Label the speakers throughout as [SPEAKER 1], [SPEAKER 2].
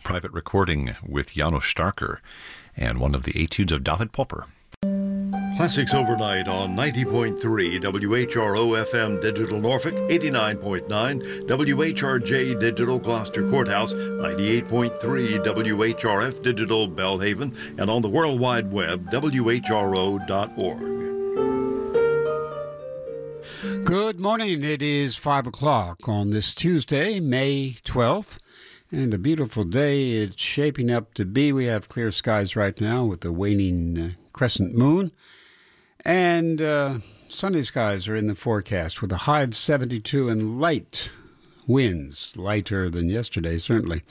[SPEAKER 1] private recording with Janos Starker and one of the etudes of David Popper.
[SPEAKER 2] Classics Overnight on 90.3 WHRO FM Digital Norfolk, 89.9 WHRJ Digital Gloucester Courthouse, 98.3 WHRF Digital Belhaven, and on the World Wide Web, WHRO.org.
[SPEAKER 3] Good morning. It is 5 o'clock on this Tuesday, May 12th, and a beautiful day it's shaping up to be. We have clear skies right now with the waning crescent moon, and sunny skies are in the forecast with a high of 72 and light winds, lighter than yesterday, certainly.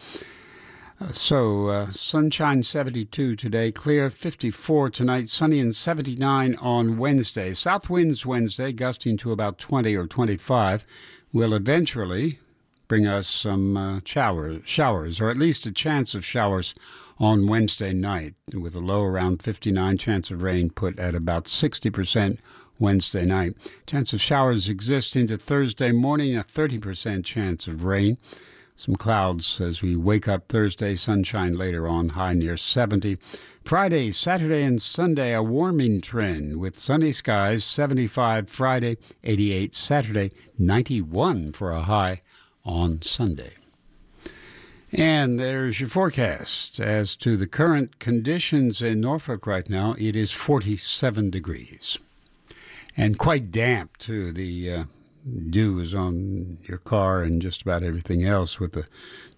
[SPEAKER 3] Sunshine 72 today, clear 54 tonight, sunny and 79 on Wednesday. South winds Wednesday, gusting to about 20 or 25, will eventually bring us some showers, or at least a chance of showers on Wednesday night, with a low around 59, chance of rain put at about 60% Wednesday night. Chance of showers exist into Thursday morning, a 30% chance of rain. Some clouds as we wake up Thursday, sunshine later on, high near 70. Friday, Saturday, and Sunday, a warming trend with sunny skies, 75 Friday, 88 Saturday, 91 for a high on Sunday. And there's your forecast. As to the current conditions in Norfolk right now, it is 47 degrees. And quite damp, too. The dew is on your car and just about everything else with the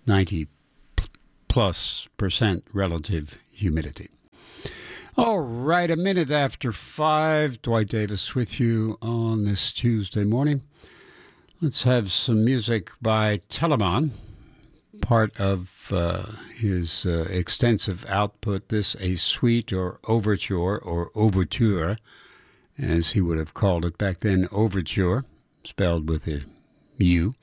[SPEAKER 3] 90+% relative humidity. All right, a minute after 5, Dwight Davis with you on this Tuesday morning. Let's have some music by Telemann, part of his extensive output. This a suite or overture, as he would have called it back then, overture, spelled with a U,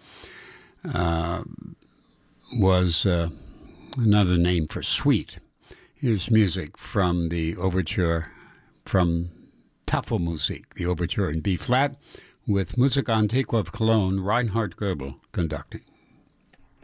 [SPEAKER 3] was another name for suite. Here's music from the overture from Tafelmusik, the overture in B-flat, with Musik Antiqua of Cologne, Reinhard Goebel conducting.